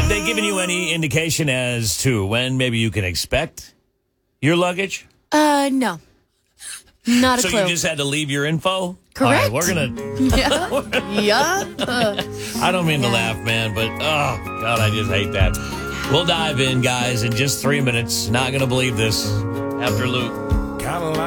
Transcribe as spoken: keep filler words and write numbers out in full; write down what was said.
Have they given you any indication as to when maybe you can expect your luggage? Uh, no. Not a so clue. you just had to leave your info? Correct. All right, we're going to... Yeah. yeah. Uh, I don't mean yeah. to laugh, man, but, oh, God, I just hate that. We'll dive in, guys, in just three minutes. Not going to believe this after Luke.